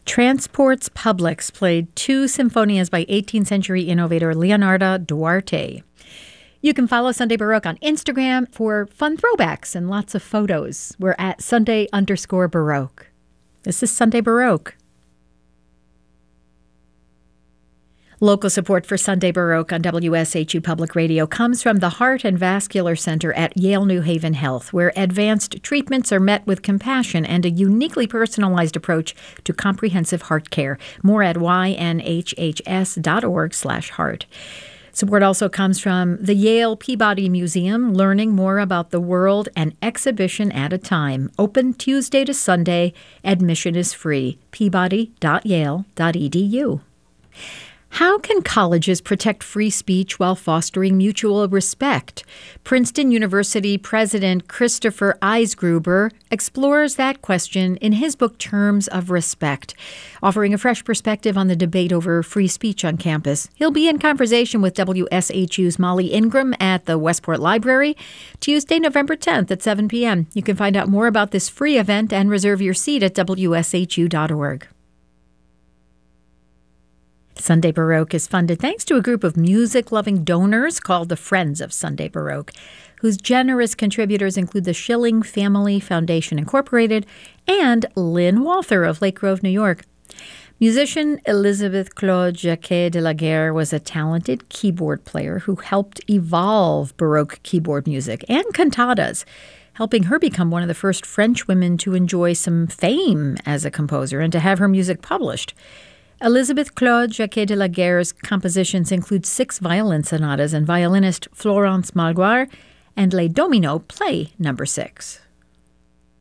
Transports Publics played two sinfonias by 18th century innovator Leonardo Duarte. You can follow Sunday Baroque on Instagram for fun throwbacks and lots of photos. We're at Sunday_Baroque. This is Sunday Baroque. Local support for Sunday Baroque on WSHU Public Radio comes from the Heart and Vascular Center at Yale New Haven Health, where advanced treatments are met with compassion and a uniquely personalized approach to comprehensive heart care. More at ynhhs.org/heart. Support also comes from the Yale Peabody Museum, learning more about the world an exhibition at a time. Open Tuesday to Sunday. Admission is free. peabody.yale.edu. How can colleges protect free speech while fostering mutual respect? Princeton University President Christopher Eisgruber explores that question in his book Terms of Respect, offering a fresh perspective on the debate over free speech on campus. He'll be in conversation with WSHU's Molly Ingram at the Westport Library Tuesday, November 10th at 7 p.m. You can find out more about this free event and reserve your seat at WSHU.org. Sunday Baroque is funded thanks to a group of music-loving donors called the Friends of Sunday Baroque, whose generous contributors include the Schilling Family Foundation Incorporated and Lynn Walther of Lake Grove, New York. Musician Elizabeth Claude Jacquet de la Guerre was a talented keyboard player who helped evolve Baroque keyboard music and cantatas, helping her become one of the first French women to enjoy some fame as a composer and to have her music published. Elizabeth Claude Jacquet de la Guerre's compositions include 6 violin sonatas, and violinist Florence Malguard and Les Dominos play number 6.